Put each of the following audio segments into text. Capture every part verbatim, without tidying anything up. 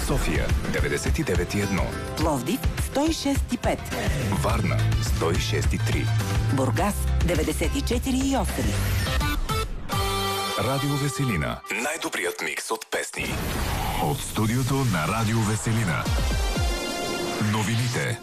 София деветдесет и девет и едно, Пловдив сто и шест и пет, Варна сто и шест и три, Бургас деветдесет и четири и осем. Радио Веселина. Най-добрият микс от песни. От студиото на Радио Веселина. Новините.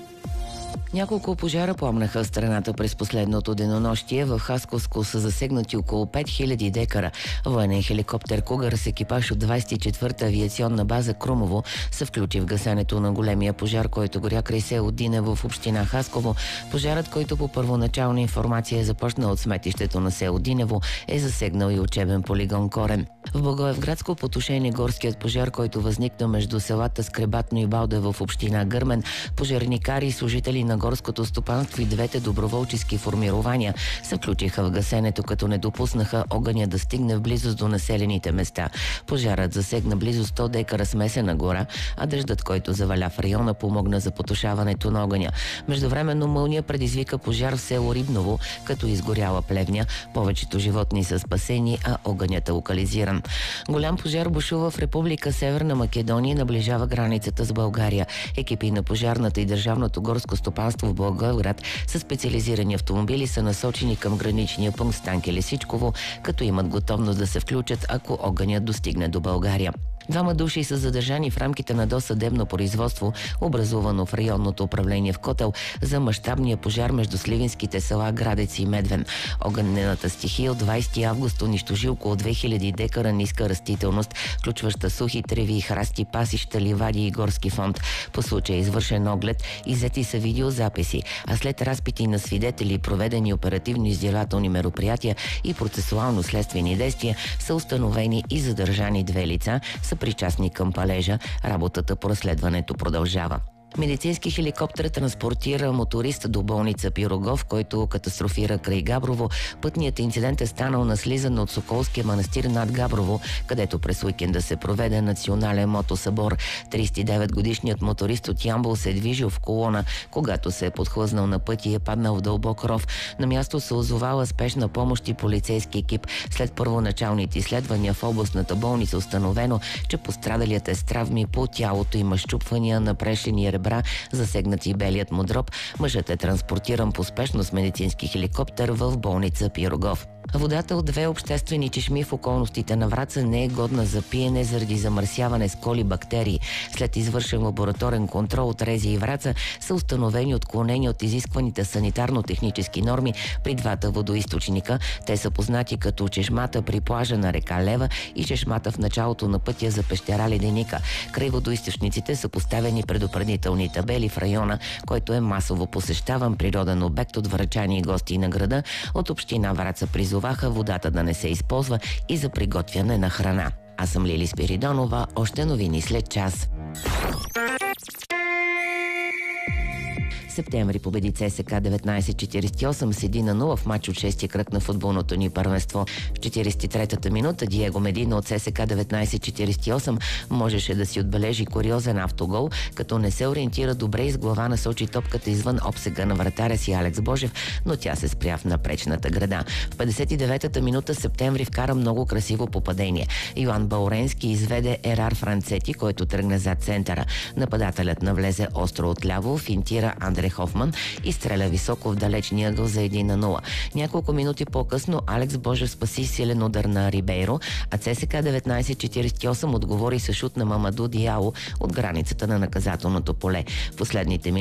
Няколко пожара пламнаха в страната през последното денонощие. В Хасковско са засегнати около пет хиляди декара. Военен хеликоптер Кугър с екипаж от двадесет и четвърта авиационна база Крумово се включи в гасенето на големия пожар, който горя край село Динево в община Хасково. Пожарът, който по първоначална информация е започнал от сметището на село Динево, е засегнал и учебен полигон Корен. В Благоевградско потушение горският пожар, който възникна между селата Скребатно и Балда в община Гърмен. Пожарникари и служители на горското стопанство и двете доброволчески формирования се включиха в гасенето, като не допуснаха огъня да стигне в близост до населените места. Пожарът засегна близо сто декара смесена гора, а дъждът, който заваля в района, помогна за потушаването на огъня. Междувременно мълния предизвика пожар в село Рибново, като изгоряла плевня. Повечето животни са спасени, а огънят е локализиран. Голям пожар бушува в Република Северна Македония и наближава границата с България. Екипи на пожарната и държавното горско стопанство в Благоевград с специализирани автомобили са насочени към граничния пункт Станке Лисичково, като имат готовност да се включат, ако огънят достигне до България. Двама души са задържани в рамките на досъдебно производство, образувано в районното управление в Котел за мащабния пожар между сливинските села Градец и Медвен. Огънената стихия от двадесети август унищожи около две хиляди декара ниска растителност, включваща сухи треви, храсти, пасища, ливади и горски фонд. По случая е извършен оглед, иззети са видеозаписи, а след разпити на свидетели, проведени оперативно-издирвателни мероприятия и процесуално-следствени действия, са установени и задържани две лица, са причастни към палежа. Работата по разследването продължава. Медицински хеликоптер транспортира моторист до болница Пирогов, който катастрофира край Габрово. Пътният инцидент е станал на слизане от Соколския манастир над Габрово, където през уикенда се проведе национален мотосъбор. тридесет и девет годишният моторист от Ямбол се е движил в колона, когато се е подхлъзнал на пътя и е паднал в дълбок ров. На място се озовала спешна помощ и полицейски екип. След първоначалните изследвания в областната болница установено, че пострадалият е с травми по тялото, има щупвания на прешени ребра, засегнати белият му дроб. Мъжът е транспортиран по спешно с медицински хеликоптер в болница Пирогов. Водата от две обществени чешми в околностите на Враца не е годна за пиене заради замърсяване с коли бактерии. След извършен лабораторен контрол от Рези и Враца са установени отклонения от изискваните санитарно-технически норми при двата водоизточника. Те са познати като чешмата при плажа на река Лева и чешмата в началото на пътя за пещера Леденика. Край водоизточниците са поставени предупредителни табели в района, който е масово посещаван природен обект от врачани и гости на града. От община Враца призоваха водата да не се използва и за приготвяне на храна. Аз съм Лили Спиридонова. Още новини след час. Септември победи ЦСКА деветнадесет четиридесет и осем с един на нула в матч от шестия кръг на футболното ни първенство. В четиридесет и третата минута Диего Медина от ЦСКА деветнадесет четиридесет и осем можеше да си отбележи куриозен автогол, като не се ориентира добре и с глава насочи топката извън обсега на вратаря си Алекс Божев, но тя се спря в напречната града. В петдесет и деветата минута Септември вкара много красиво попадение. Йоан Бауренски изведе Ерар Францети, който тръгна зад центъра. Нападателят навлезе остро отляво, финтира Андре Хофман и стреля високо в далечния ъгъл за един на нула. Няколко минути по-късно Алекс Божев спаси силен удар на Рибейро, а ЦСКА деветнадесет четиридесет и осем отговори с шут на Мамаду Диало от границата на наказателното поле. В последните минути